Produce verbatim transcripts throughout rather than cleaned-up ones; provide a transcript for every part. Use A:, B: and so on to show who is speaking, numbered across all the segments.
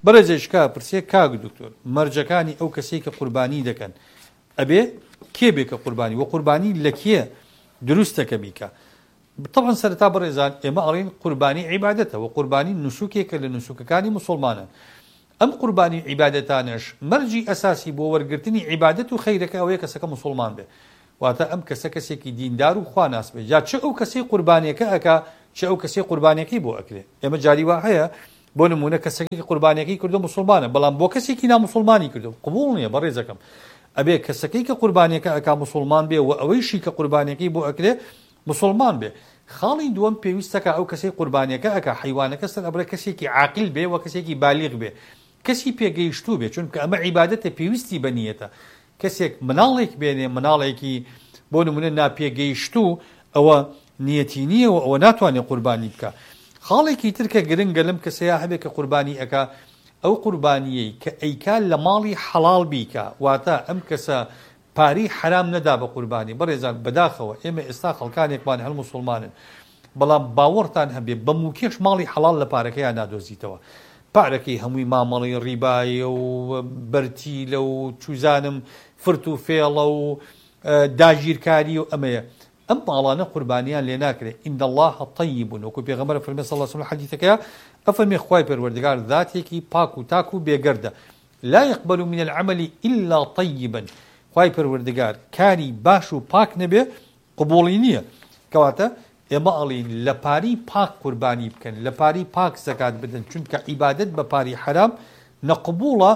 A: بەڕێزێشکا پرسێ کاک دکتۆر مەرجەکانی ئەو کەسەی کە قوربانی دەکەن ئەبێ کێ بێ کە قوربانی و قوربانی لە کێ دروستەکە بیکە طبعا سەرەتا بەڕێزان ئێمە ئەڵێن قوربانی عیبادەتە و قوربانی نوسوکێکە لە نوسوکەکانی موسڵمانە ئەم قوربانی عیبادەتانش مەرجی ئەساسی بۆ وەرگرتنی عیبادەت و خەیرەکە ئەوەیە کەسەکە موسڵمان بێ واتە ئەم کەسە کەسێکی دیندار و خوا ناس بێ یا چ ئەو کەسەی قوربانیەکە ئەکا چ ئەو کەسەی قوربانیەکەی بۆ ئەکرێ ئێمە جاری وا هەیە بۆ نمونە کەسێکی قوربانیەکەی کردو موسڵمانە بەڵام بۆ کەسێکی ناموسڵمانی کردو قبوڵ نییە بەڕێزەکەم ئەبێ کەسەکەی کە قوربانیەکە ئەکا موسڵمان بێ و ئەوەیشی کە قوربانیەکەی بۆ ئەکرێ موسڵمان بێ خاڵی دووەم پێویستەکە ئەو کەسەی قوربانیەکە ئەکا حیوانەکە سەر ئەبرە کەسێکی عاقل بێ و کەسێکی بالیغ بێ کەسی پێگەیشتوو بێ چونکە ئەمە عیبادەتە پێویستی بەنیەتە کەسێک مناڵێک بێنێ مناڵێکی بۆ نمونە ناپێگەیشتوو ئەوە نیەتی نییە و ئەوە ناتوانێت قوربانی بکە خاڵێکی ترکە گرنگە لەم کەسەیە هەبێت کە قوربانی ئەکا ئەو قوربانیەی کە ئەیکا لە ماڵی حەڵاڵ بیکە واتە ئەم کەسە پاری حرام نەدا بە قوربانی بەڕێزان بەداخەوە ئێمە ئێستا خەڵکانێکمان هەل موسڵمانن بەڵام باوەڕتان هەبێ بە موکێش ماڵی حەڵاڵ لە پارەکەیان نادۆزیتەوە پارەکەی هەمووی مامەڵی ڕیبایە و بەرتیلە و چوزانم فرت و فێڵە و داگیرکاری و ئەمەیە ئەم ماڵانە قوربانیان لێ ناکرێت ئین الله طیب وەکو پێغەمبەر فەرمێ صلی الله علیه وسلم حەدیثەکەیە ئەفەرمێ خوای پەروەردگار ذاتێکی پاک و تاک و بێگەردە لا يقبل من العمل إلا طيبا خوای پەروەردگار کاری باش و پاک نەبێ قبوڵی نییە کەواتە ئێمە ئەڵین لە پاری پاک قوربانی بکەن لە پاری پاک زەکات بدەن چونکە عیبادەت بە پاری حرام نەقبوڵە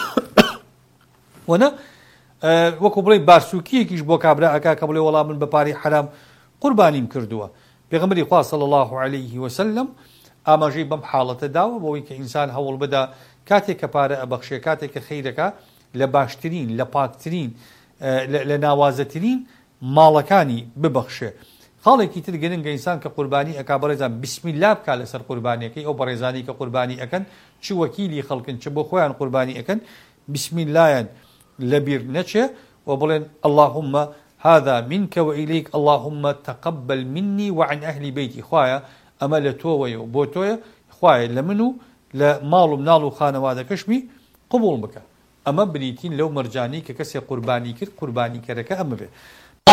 A: وەنە وەکو بڵێ بارسووکیەکیش بۆ کابرا ئەکا کە بڵێ وەڵام من بە پاری حرام قوربانیم کردووە پێغەمبەری خوا صلی الله علیه وسلم ئاماژەی بەم حاڵەتە داوە بۆەوەی کە ئینسان هەوڵ بدا کاتێک کە پارە ئەبەخشێ کاتێک کە خەیرەکە لە باشترین لە پاکترین لە ناوازەترین ماڵەکانی ببەخشێ خاڵێکی تر گرنگە ئینسان کە قوربانی ئەکا بەڕێزان بسم الله بکا لەسەر قوربانیەکەی ئەو بەڕێزانی کە قوربانی ئەکەن چ وەکیلی خەڵکن چ بۆ خۆیان قوربانی ئەکەن بسم اللهیان لەبیر نەچێ و بڵێن اللهم هذا منك وإليك اللهم تقبل مني وعن أهل بيتي خوایە ئەمە لە تۆوەیە و بۆ تۆیە خوایە لە من و لە ماڵ و مناڵ و خانەوادەکەشمی قبوڵ بکە ئەمە بریتین لەو مەرجانەی کە کەسێک قوربانی کرد قوربانیکەرەکە ئەمە بێ